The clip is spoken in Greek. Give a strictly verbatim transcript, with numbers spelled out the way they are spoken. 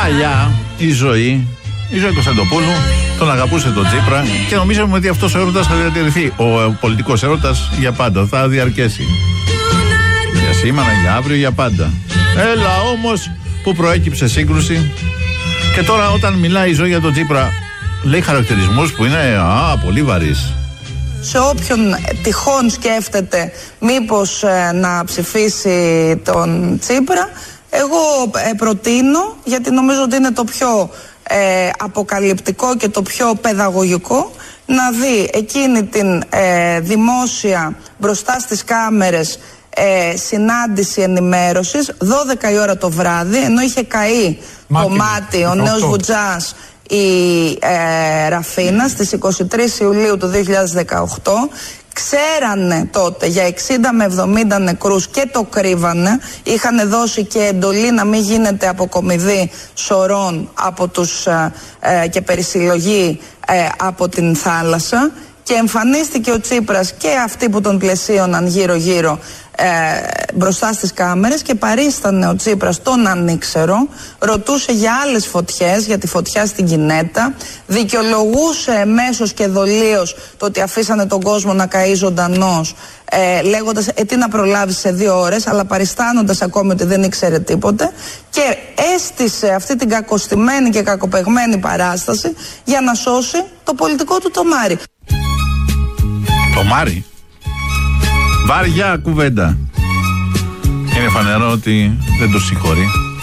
Παλιά η ζωή, η ζωή Κωνσταντοπούλου τον αγαπούσε τον Τσίπρα και νομίζαμε ότι αυτός ο έρωτας θα διατηρηθεί. Ο, ο πολιτικός έρωτας για πάντα θα διαρκέσει. Για σήμερα, για αύριο, για πάντα. Έλα όμως που προέκυψε σύγκρουση και τώρα όταν μιλάει η ζωή για τον Τσίπρα λέει χαρακτηρισμούς που είναι α, πολύ βαρύς. Σε όποιον τυχόν σκέφτεται μήπως ε, να ψηφίσει τον Τσίπρα, εγώ ε, προτείνω, γιατί νομίζω ότι είναι το πιο ε, αποκαλυπτικό και το πιο παιδαγωγικό, να δει εκείνη την ε, δημόσια μπροστά στις κάμερες ε, συνάντηση ενημέρωσης δώδεκα η ώρα το βράδυ, ενώ είχε καεί το μάτι ο νέος Βουτζάς η ε, Ραφίνα στις είκοσι τρεις Ιουλίου του δύο χιλιάδες δεκαοκτώ. Ξέρανε τότε για εξήντα με εβδομήντα νεκρούς και το κρύβανε. Είχαν δώσει και εντολή να μην γίνεται αποκομιδή σωρών από τους, ε, ε, και περισυλλογή ε, από την θάλασσα. Και εμφανίστηκε ο Τσίπρας και αυτοί που τον πλαισίωναν γύρω γύρω ε, μπροστά στις κάμερες και παρίστανε ο Τσίπρας τον ανήξερο, ρωτούσε για άλλες φωτιές, για τη φωτιά στην Κινέτα, δικαιολογούσε εμέσως και δολίως το ότι αφήσανε τον κόσμο να καεί ζωντανός, ε, λέγοντας ε, τι να προλάβεις σε δύο ώρες, αλλά παριστάνοντας ακόμη ότι δεν ήξερε τίποτε, και έστησε αυτή την κακοστημένη και κακοπεγμένη παράσταση για να σώσει το πολιτικό του τομάρι. Το Μάρι. Βαριά κουβέντα. Είναι φανερό ότι δεν το συγχωρεί.